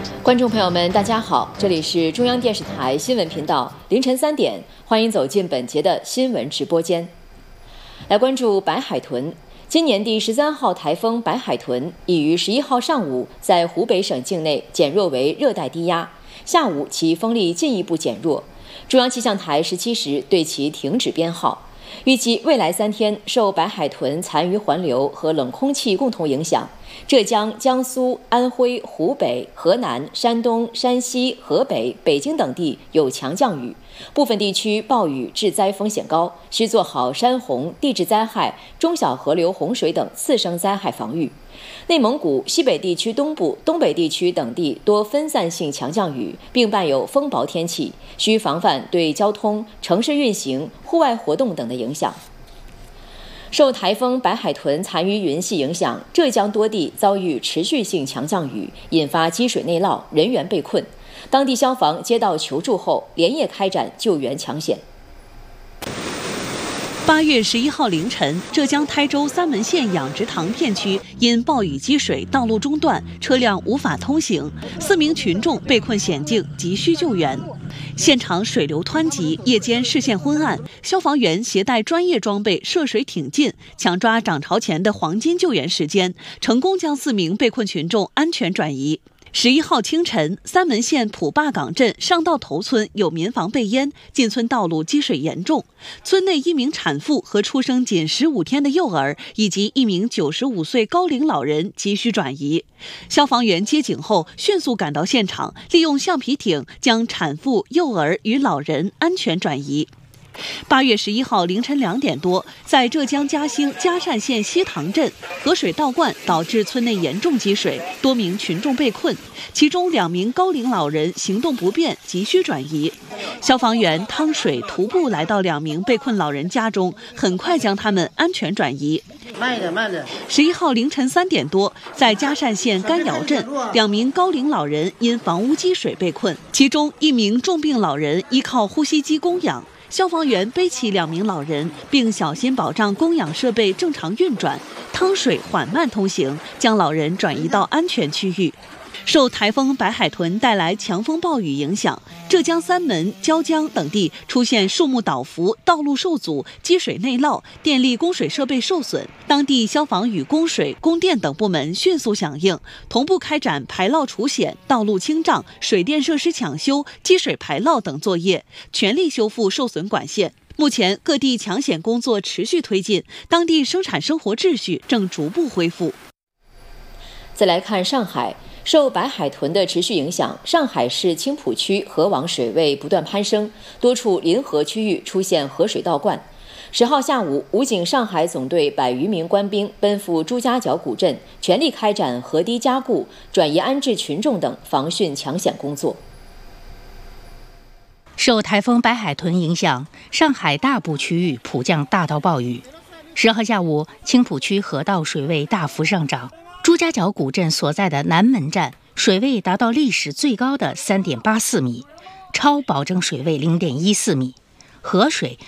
观众朋友们，大家好，这里是中央电视台新闻频道，凌晨3点，欢迎走进本节的新闻直播间。来关注白海豚。今年第13号台风白海豚已于11号上午在湖北省境内减弱为热带低压，下午其风力进一步减弱。中央气象台17时对其停止编号。预计未来3天，受白海豚残余环流和冷空气共同影响，浙江、江苏、安徽、湖北、河南、山东、山西、河北、北京等地有强降雨，部分地区暴雨致灾风险高，需做好山洪、地质灾害、中小河流洪水等次生灾害防御。内蒙古、西北地区东部、东北地区等地多分散性强降雨，并伴有风雹天气，需防范对交通、城市运行、户外活动等的影响。受台风白海豚残余云系影响，浙江多地遭遇持续性强降雨，引发积水内涝，人员被困。当地消防接到求助后，连夜开展救援抢险。 8月11号凌晨，浙江台州三门县养殖塘片区因暴雨积水，道路中断，车辆无法通行，4名群众被困险境，急需救援。现场水流湍急，夜间视线昏暗，消防员携带专业装备涉水挺进，抢抓涨潮前的黄金救援时间，成功将4名被困群众安全转移。11号清晨，三门县普坝岗镇上道头村有民房被淹，进村道路积水严重。村内1名产妇和出生仅15天的幼儿，以及1名95岁高龄老人急需转移。消防员接警后，迅速赶到现场，利用橡皮艇将产妇、幼儿与老人安全转移。8月11号凌晨2点多，在浙江嘉兴嘉善县西塘镇，河水倒灌导致村内严重积水，多名群众被困，其中2名高龄老人行动不便，急需转移。消防员趟水徒步来到2名被困老人家中，很快将他们安全转移。慢点。11号凌晨3点多，在嘉善县甘窑镇，2名高龄老人因房屋积水被困，其中1名重病老人依靠呼吸机供氧。消防员背起2名老人，并小心保障供氧设备正常运转，趟水缓慢通行，将老人转移到安全区域。受台风白海豚带来强风暴雨影响，浙江三门、椒江等地出现树木倒伏、道路受阻、积水内涝、电力供水设备受损。当地消防与供水、供电等部门迅速响应，同步开展排涝除险、道路清障、水电设施抢修、积水排涝等作业，全力修复受损管线。目前各地抢险工作持续推进，当地生产生活秩序正逐步恢复。 再来看上海。受白海豚的持续影响，上海市青浦区河网水位不断攀升，多处临河区域出现河水倒灌。10号下午，武警上海总队100余名官兵奔赴朱家角古镇，全力开展河堤加固、转移安置群众等防汛抢险工作。 受台风白海豚影响，上海大部区域普降大到暴雨。10号下午，青浦区河道水位大幅上涨。朱家角古镇所在的南门站水位达到历史最高的3.84米，超保证水位0.14米，河水